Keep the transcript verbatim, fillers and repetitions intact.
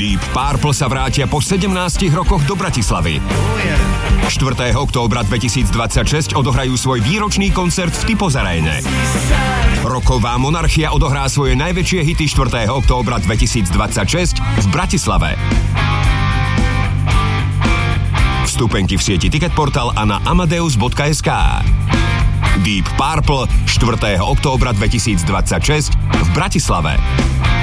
Deep Purple sa vrátia po sedemnástich rokoch do Bratislavy. štvrtého októbra dvetisícdvadsaťšesť odohrajú svoj výročný koncert v Typos Aréne. Roková monarchia odohrá svoje najväčšie hity štvrtého októbra dvetisícdvadsaťšesť v Bratislave. Vstupenky v sieti Ticketportal a na amadeus bodka es ká. Deep Purple štvrtého októbra dvetisícdvadsaťšesť v Bratislave.